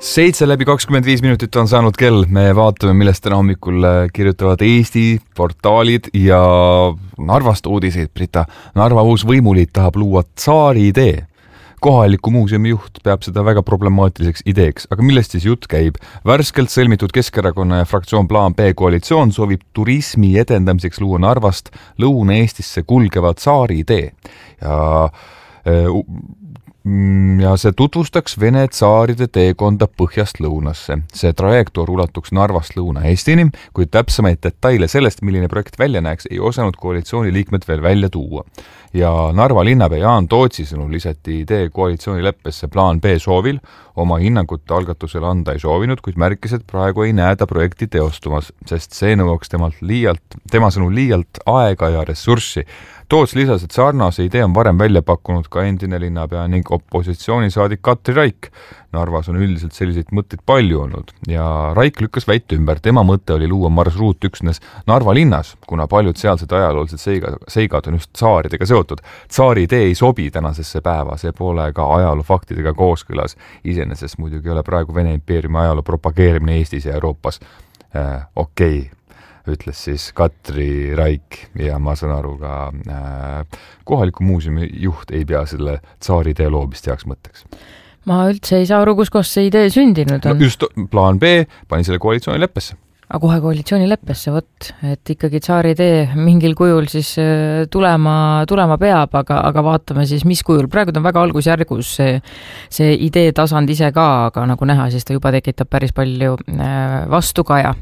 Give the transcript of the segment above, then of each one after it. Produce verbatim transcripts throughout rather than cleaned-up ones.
seitse läbi kakskümmend viis minutit on saanud kell. Me vaatame, millest täna hommikul kirjutavad Eesti portaalid ja Narvast uudiseid. Brita, Narva uus võimuliit tahab luua tsaari idee. Kohaliku muuseumi juht peab seda väga problemaatiliseks ideeks. Aga millest siis jutt käib? Värskelt sõlmitud Keskerakonna ja fraktsioon Plaan B koalitsioon soovib turismi edendamiseks luua Narvast Lõuna-Eestisse kulgeva tsaari idee. Ja ja see tutvustaks Vene tsaaride teekonda põhjast lõunasse. See trajektoor ulatuks Narvast Lõuna-Eestini, kuid täpsemaid detaile sellest, milline projekt välja näeks, ei osanud koalitsiooni liikmed veel välja tuua. Ja Narva linnapea Jaan Tootsi sõnul lisati idee koalitsioonileppesse Plaan B soovil, oma hinnangute algatusele anda ei soovinud, kuid märkis, et praegu ei näe ta projekti teostumas, sest see nõuaks temalt liialt, tema sõnul liialt aega ja ressurssi. Toots lisas, et sarnase idee on varem välja pakkunud ka endine linnapea ning opositsioonisaadik Katri Raik. Narvas on üldiselt selliseid mõtteid palju olnud ja Raik lükkas väite ümber. Tema mõte oli luua marsruut üksnes Narva linnas, kuna paljud sealsed ajaloolised seigad, seigad on just tsaaridega seotud. Tsaari idee ei sobi tänasesse päeva, see pole ka ajaloo faktidega kooskõlas. Iseenesest muidugi ei ole praegu Vene impeeriumi ajaloo propageerimine Eestis ja Euroopas äh, okei. Okay. Ütles siis Katri Raik ja ma saan aru ka äh, kohaliku muuseumi juht ei pea selle tsaari idee loobist heaks mõtteks. Ma üldse ei saa aru, kus koos see idee sündinud on. No just Plaan B pani selle koalitsiooni leppesse. Aga kohe koalitsiooni leppesse, võt, et ikkagi tsaari idee mingil kujul siis tulema, tulema peab, aga, aga vaatame siis, mis kujul. Praegu on väga algusjärgus see, see idee tasand ise ka, aga nagu näha, siis ta juba tekitab päris palju vastukaja.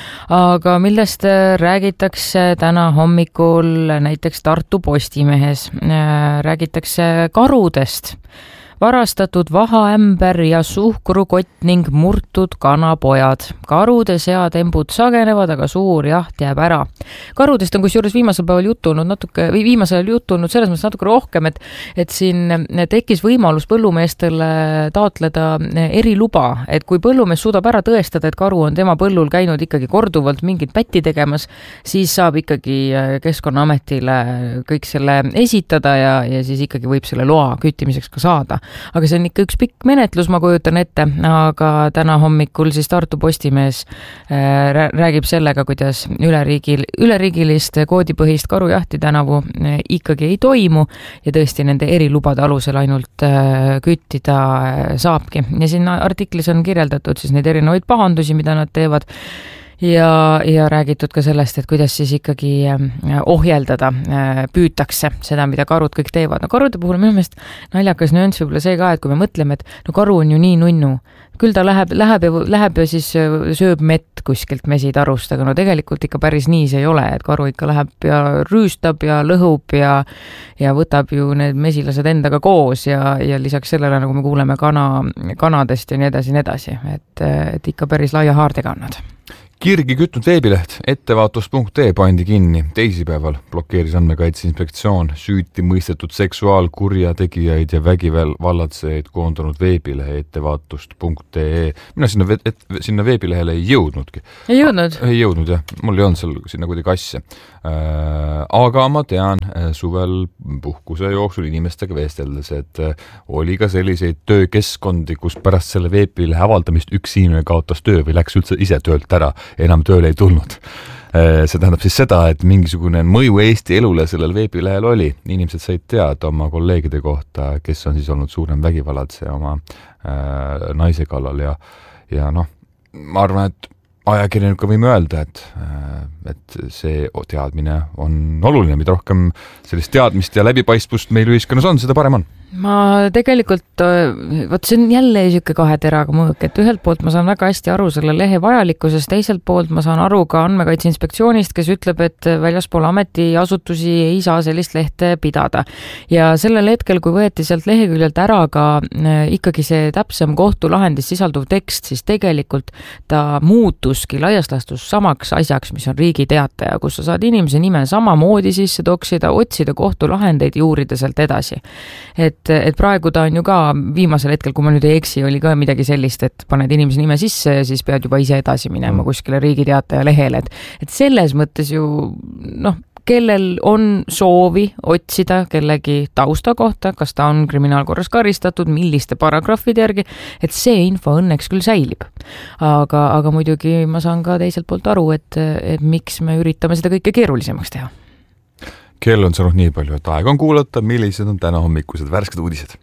Aga millest räägitakse täna hommikul näiteks Tartu Postimehes? Räägitakse karudest. Varastatud vahaämber ja suhkrukott ning murtud kanapojad. Karude seatembud sagenevad, aga suur jaht jääb ära. Karudest on kusjuures viimasel päeval jutunud natuke, või viimasel jutunud selles mõttes natuke rohkem, et, et siin tekkis võimalus põllumeestele taotleda eriluba, et kui põllumees suudab ära tõestada, et karu on tema põllul käinud ikkagi korduvalt mingit pätti tegemas, siis saab ikkagi Keskkonnaametile kõik selle esitada ja, ja siis ikkagi võib selle loa küttimiseks ka saada. Aga see on ikka üks pikk menetlus, ma kujutan ette, aga täna hommikul siis Tartu Postimees räägib sellega, kuidas üleriigil, üleriigilist koodipõhist karujahti tänavu ikkagi ei toimu ja tõesti nende erilubade alusel ainult küttida saabki. Ja siin artiklis on kirjeldatud siis neid erinevaid pahandusi, mida nad teevad. Ja, ja räägitud ka sellest, et kuidas siis ikkagi ohjeldada püütakse seda, mida karud kõik teevad. No karude puhul minu meelest naljakas nüanss võib-olla see ka, et kui me mõtleme, et no karu on ju nii nunnu, küll ta läheb, läheb, ja, läheb ja siis sööb mett kuskilt mesitarust, aga no tegelikult ikka päris nii see ei ole, et karu ikka läheb ja rüüstab ja lõhub ja, ja võtab ju need mesilased endaga koos ja, ja lisaks sellele, nagu me kuuleme kana, kanadest ja nii edasi, nii edasi, et, et ikka päris laia haardega annad. Kirgi kütnud veebileht ettevaatus punkt ee pandi kinni. Teisipäeval blokeeris Andmekaitse Inspektsioon süüti mõistetud seksuaalkurja tegijaid ja vägivallatsejaid koondanud veebilehe ettevaatust punkt ee. Mina sinna, et, sinna veebilehele ei jõudnudki. Ei jõudnud? Ei jõudnud, jah. Mul ei olnud seal sinna kuidagi asja. Aga ma tean suvel puhkuse jooksul inimestega vesteldes, et oli ka selliseid töökeskkondi, kus pärast selle veebilehe avaldamist üks inimene kaotas töö või läks üldse ise töölt ära. Enam tööle ei tulnud. See tähendab siis seda, et mingisugune mõju Eesti elule sellel veebilehel oli. Inimesed said teada oma kolleegide kohta, kes on siis olnud suurem vägivalatseja oma äh, naise kallal ja, ja noh, ma arvan, et ajakirjanika võime öelda, et, et see teadmine on oluline, mida rohkem sellist teadmist ja läbipaistvust meil ühiskonnas on, seda parem on. Ma tegelikult, võt see on jälle isike kahe teraga mõõk, et ühelt poolt ma saan väga hästi aru selle lehe vajalikkusest, teiselt poolt ma saan aru ka Andmekaitse Inspektsioonist, kes ütleb, et väljaspool ametiasutusi ei saa sellist lehte pidada. Ja sellel hetkel, kui võeti sealt leheküljelt ära ka ikkagi see täpsem kohtulahendis sisalduv tekst, siis tegelikult ta muutuski laias laastus samaks asjaks, mis on riigi teataja, kus sa saad inimese nime samamoodi sisse toksida, otsida kohtulahendeid ja uurida sealt edasi. Et et praegu ta on ju ka viimasel hetkel, kui ma nüüd ei eksi, oli ka midagi sellist, et paned inimese nime sisse ja siis pead juba ise edasi minema kuskile riigi teataja lehele, et, et selles mõttes ju noh, kellel on soovi otsida kellegi tausta kohta, kas ta on kriminaalkorras karistatud, milliste paragrahvide järgi, et see info õnneks küll säilib. Aga, aga muidugi ma saan ka teiselt poolt aru, et, et miks me üritame seda kõike keerulisemaks teha. Kell on saanud nii palju, et aeg on kuulata, millised on täna hommikused värsked uudised.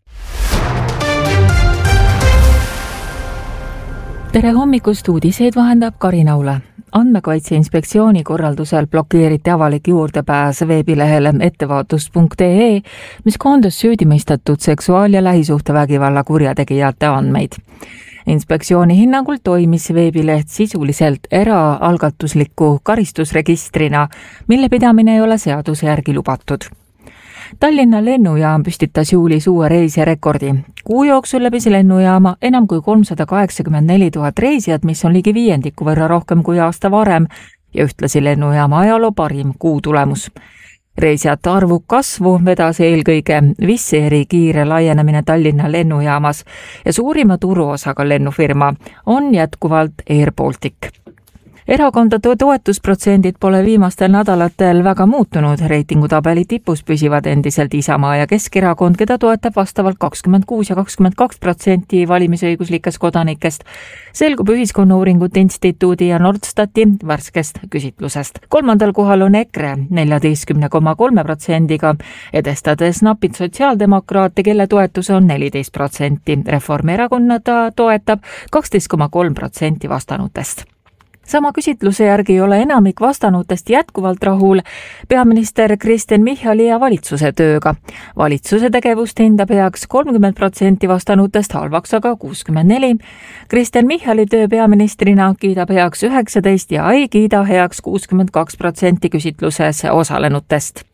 Tere hommikust, uudiseid vahendab Karinaule. Andmekaitse inspektsiooni korraldusel blokeeriti avalik juurdepääs veebilehele ettevaatus punkt ee, mis koondas süüdimõistetud seksuaal- ja lähisuhtevägivalla kurjategijate andmeid. Inspektsiooni hinnangul toimis veebileht sisuliselt eraalgatusliku karistusregistrina, mille pidamine ei ole seaduse järgi lubatud. Tallinna lennujaam püstitas juulis uue reisirekordi. Kuu jooksul läbis lennujaama enam kui kolmsada kaheksakümmend neli tuhat reisijat, mis on ligi viiendiku võrra rohkem kui aasta varem ja ühtlasi lennujaama ajaloo parim kuu tulemus. Reisijate arvu kasvu vedas eelkõige Wizz Airi kiire laienemine Tallinna lennujaamas ja suurima turuosaga lennufirma on jätkuvalt Air Baltic. Erakondade toetusprotsendid pole viimastel nädalatel väga muutunud, reitingutabeli tipus püsivad endiselt Isamaa ja Keskerakond, keda toetab vastavalt kakskümmend kuus ja kakskümmend kaks protsenti valimisõiguslikest kodanikest, selgub Ühiskonnauuringute Instituudi ja Nordstati värskest küsitlusest. Kolmandal kohal on EKRE neljateistkümne koma kolme protsendiga, edestades napid sotsiaaldemokraate, kelle toetus on neliteist protsenti. Reformierakonnata toetab kaksteist koma kolm protsenti vastanutest. Sama küsitluse järgi ei ole enamik vastanutest jätkuvalt rahul peaminister Kristen Michali ja valitsuse tööga. Valitsuse tegevust hindab heaks kolmkümmend protsenti vastanutest, halvaks aga kuuskümmend neli. Kristen Michali töö peaministrina kiidab heaks üheksateist ja ei kiida heaks kuuskümmend kaks protsenti küsitluses osalenutest.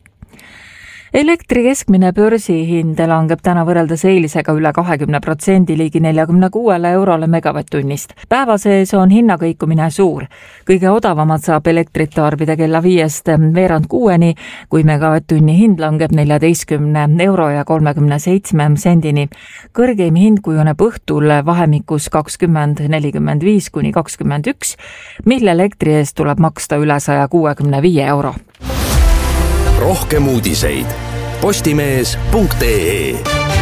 Elektri keskmine börsihind langeb täna võrreldes eilisega üle kahekümne protsendi ligi neljakümne kuuele eurole megavatt-tunnist. Päeva sees on hinnakõikumine suur. Kõige odavamad saab elektrit tarbida kella viiest veerand kuueni, kui megavatt-tunni hind langeb neljateistkümne euro ja kolmekümne seitsme sendini. Kõrgeim hind kujuneb õhtul vahemikus kakskümmend nelikümmend viis kuni kakskümmend üks, mille elektri eest tuleb maksta üle saja kuuekümne viie euro. Rohkem uudiseid postimees punkt ee.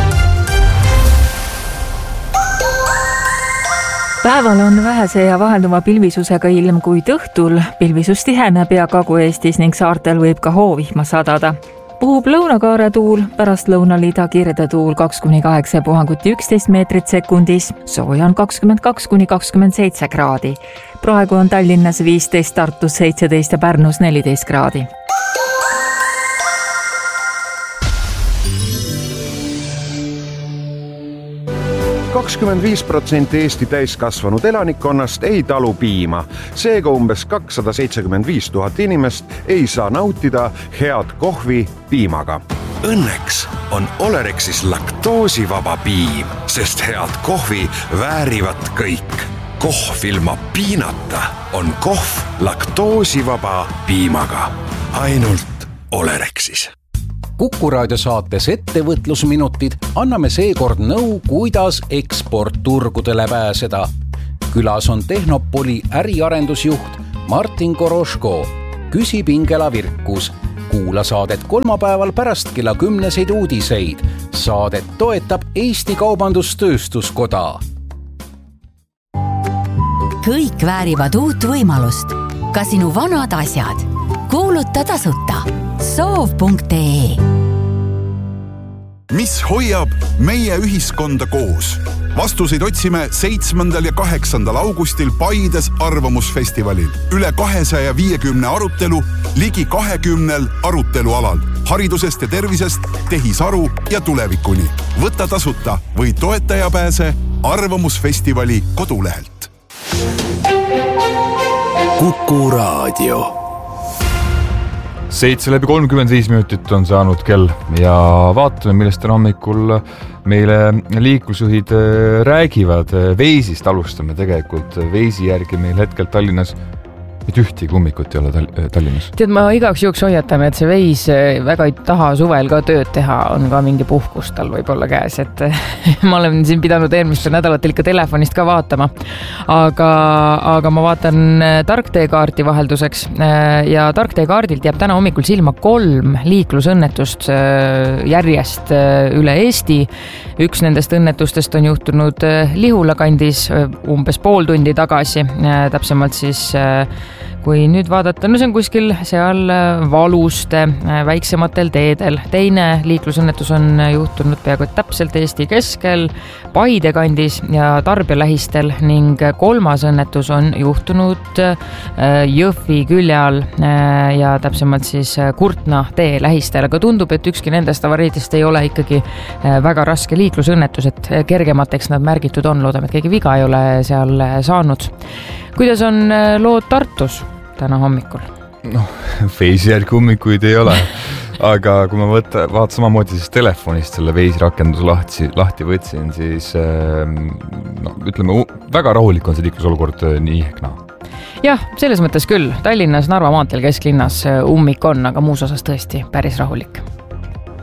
Päeval on vähese ja vahelduva pilvisusega ilm, kuid õhtul pilvisus tiheneb ja Kagu-Eestis ning saartel võib ka hoovihma sadada. Puhub lõunakaare tuul, pärast lõunal ida kirde tuul kaks kuni kaheksa puhanguti üksteist meetrit sekundis, sooja on kakskümmend kaks kuni kakskümmend seitse kraadi. Praegu on Tallinnas viisteist, Tartus seitseteist ja Pärnus neliteist kraadi. kakskümmend viis protsenti Eesti täiskasvanud elanikkonnast ei talu piima. Seega umbes kakssada seitsekümmend viis tuhat inimest ei saa nautida head kohvi piimaga. Õnneks on Olerexis laktoosivaba piim, sest head kohvi väärivad kõik. Kohv ilma piinata on kohv laktoosivaba piimaga. Ainult Olerexis. Kuku Raadio saates Ettevõtlusminutid anname seekord nõu, kuidas eksportturgudele pääseda. Külas on Tehnopoli äriarendusjuht Martin Koroško. Küsib Ingela Virkus. Kuula saadet kolmapäeval pärast kella kümneseid uudiseid. Saadet toetab Eesti Kaubandus-Tööstuskoda. Kõik väärivad uut võimalust. Ka sinu vanad asjad. Kuuluta tasuta. soov punkt ee. Mis hoiab meie ühiskonda koos? Vastuseid otsime seitsmendal ja kaheksandal augustil Paides arvamusfestivalil. Üle kahesaja viiekümne arutelu, ligi kahekümnel arutelualal. Haridusest ja tervisest, tehisaru ja tulevikuni. Võta tasuta või toetaja pääse arvamusfestivali kodulehelt. Kuku Raadio. Seitse läbi kolmkümmend viis minutit on saanud kell ja vaatame, millest on hommikul meile liiklusjuhid räägivad. Veisist alustame tegelikult. Veisi järgi meil hetkel Tallinnas et ühtegi ummikut ei ole Tal- Tallinnas. Tead, ma igaks juhuks hoiatan, et see veis väga ei taha suvel ka tööd teha, on ka mingi puhkus tal võib olla käes, et ma olen siin pidanud eelmistel nädalatel ikka telefonist ka vaatama. Aga, aga ma vaatan tarkteekaarti vahelduseks ja tarkteekaardilt jääb täna hommikul silma kolm liiklusõnnetust järjest üle Eesti. Üks nendest õnnetustest on juhtunud Lihula kandis umbes pool tundi tagasi, täpsemalt siis kui nüüd vaadata, no see on kuskil seal Valuste väiksematel teedel. Teine liiklusõnnetus on juhtunud peaaegu täpselt Eesti keskel, Paide kandis ja Tarbja lähistel ning kolmas õnnetus on juhtunud Jõhvi külje all ja täpsemalt siis Kurtna tee lähistel, aga tundub, et ükski nendest avariidest ei ole ikkagi väga raske liiklusõnnetus, et kergemateks nad märgitud on, loodame, et keegi viga ei ole seal saanud. Kuidas on lood Tartus täna hommikul? Noh, veisijärgi ummikuid ei ole, aga kui ma võtta, vaat samamoodi siis telefonist selle veisrakenduse lahti, lahti võtsin, siis no, ütleme, väga rahulik on see liiklusolukord nii ehk naa. Jah, selles mõttes küll. Tallinnas Narva maanteel kesklinnas ummik on, aga muus osas tõesti päris rahulik.